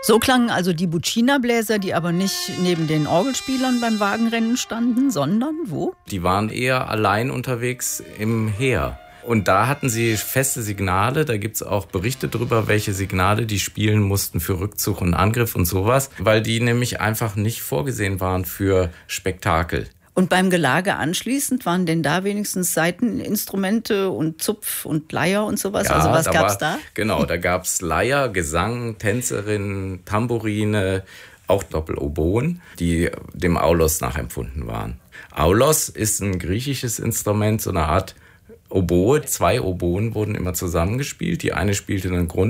So klangen also die Bucina-Bläser, die aber nicht neben den Orgelspielern beim Wagenrennen standen, sondern wo? Die waren eher allein unterwegs im Heer. Und da hatten sie feste Signale, da gibt's auch Berichte drüber, welche Signale die spielen mussten für Rückzug und Angriff und sowas, weil die nämlich einfach nicht vorgesehen waren für Spektakel. Und beim Gelage anschließend waren denn da wenigstens Saiteninstrumente und Zupf und Leier und sowas? Ja, also was gab's da? Genau, da gab's Leier, Gesang, Tänzerinnen, Tambourine, auch Doppeloboen, die dem Aulos nachempfunden waren. Aulos ist ein griechisches Instrument, so eine Art Oboe. 2 Oboen wurden immer zusammengespielt. Die eine spielte einen Grund